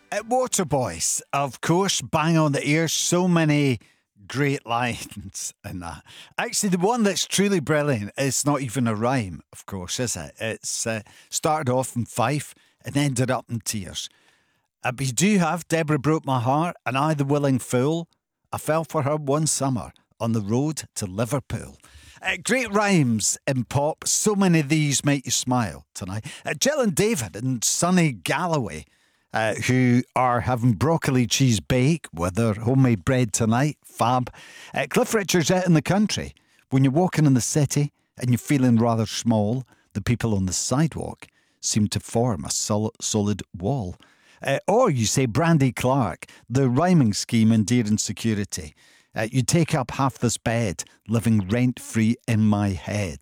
Waterboys, of course, bang on the ear. So many great lines in that. Actually, the one that's truly brilliant is not even a rhyme, of course, is it? It's started off in Fife and ended up in tears. But you do have Deborah broke my heart, and I, the willing fool, I fell for her one summer on the road to Liverpool. Great rhymes in pop. So many of these make you smile tonight. Jill and David and Sonny Galloway, who are having broccoli cheese bake with their homemade bread tonight. Fab. Cliff Richard's out in the country. When you're walking in the city and you're feeling rather small, the people on the sidewalk seem to form a solid wall. Or you say Brandy Clark, the rhyming scheme in Dear Insecurity. You take up half this bed, living rent-free in my head.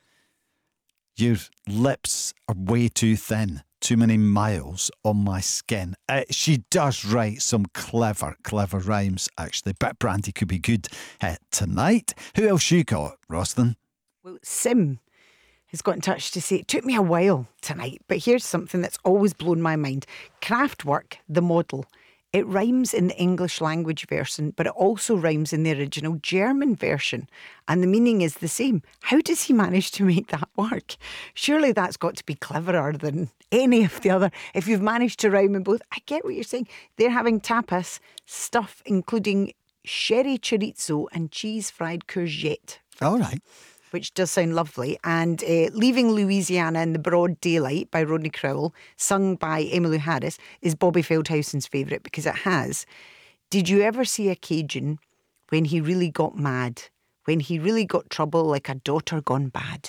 Your lips are way too thin. Too many miles on my skin. She does write some clever rhymes, actually. But Brandy could be good tonight. Who else you got, Rosalind? Well, Sim has got in touch to say, it took me a while tonight, but here's something that's always blown my mind. Kraftwerk, the model. It rhymes in the English language version, but it also rhymes in the original German version. And the meaning is the same. How does he manage to make that work? Surely that's got to be cleverer than any of the other. If you've managed to rhyme in both, I get what you're saying. They're having tapas, stuff including sherry chorizo and cheese fried courgette. All right. Which does sound lovely. And Leaving Louisiana in the Broad Daylight by Rodney Crowell, sung by Emmylou Harris, is Bobby Feldhausen's favourite because it has, did you ever see a Cajun when he really got mad? When he really got trouble like a daughter gone bad?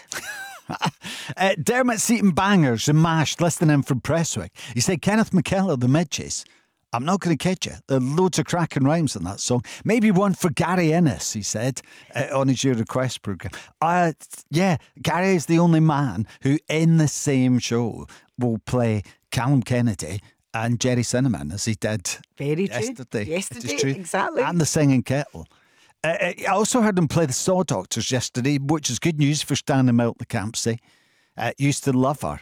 Dermot Seaton Bangers and Mashed listening from Prestwick. He said Kenneth McKellar, the Midges. I'm not going to kid you. There are loads of cracking rhymes in that song. Maybe one for Gary Innes, he said, on his Your Request programme. Yeah, Gary is the only man who in the same show will play Callum Kennedy and Jerry Cinnamon as he did Very yesterday. Yesterday, exactly. And the Singing Kettle. I also heard him play the Saw Doctors yesterday, which is good news for Stan and Milt the Campsie. Used to Love Her,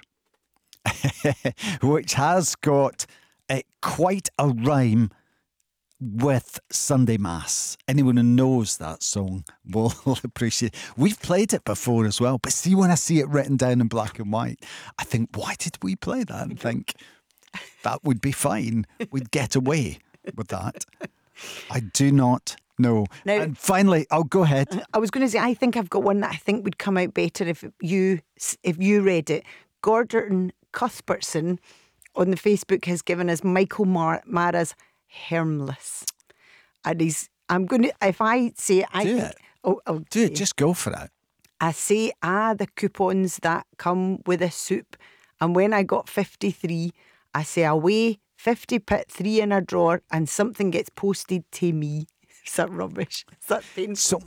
which has got quite a rhyme with Sunday Mass. Anyone who knows that song will appreciate it. We've played it before as well, but see, when I see it written down in black and white, I think, why did we play that? And think that would be fine. We'd get away with that. I do not know. Now, and finally, go ahead. I was going to say, I think I've got one that I think would come out better if you read it. Gordon Cuthbertson on the Facebook has given us Michael Mara's Hermless. And I'm going to, if I say, do it, just go for it. I say, the coupons that come with a soup. And when I got 53, I say, away, 50 put 3 in a drawer, and something gets posted to me. Is that rubbish? Is that painful?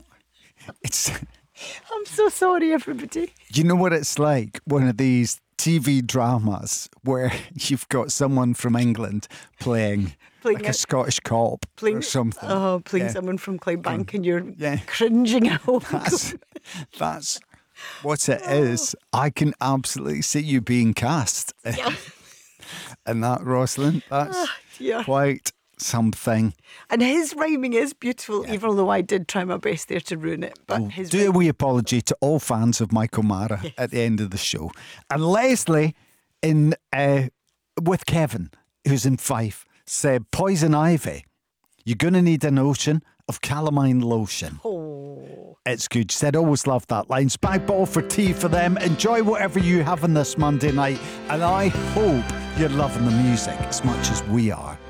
I'm so sorry, everybody. You know what it's like? One of these TV dramas where you've got someone from England playing like a Scottish cop or something. Oh, playing someone from Clydebank and you're cringing at home. That's what it is. I can absolutely see you being cast. And that, Rosalind, that's quite something. And his rhyming is beautiful, even though I did try my best there to ruin it. But do a wee apology to all fans of Michael Mara at the end of the show. And Leslie with Kevin, who's in Fife, said Poison Ivy, you're going to need an ocean of calamine lotion. Oh, it's good. She said, always love that line. Spag ball for tea for them. Enjoy whatever you have on this Monday night. And I hope you're loving the music as much as we are.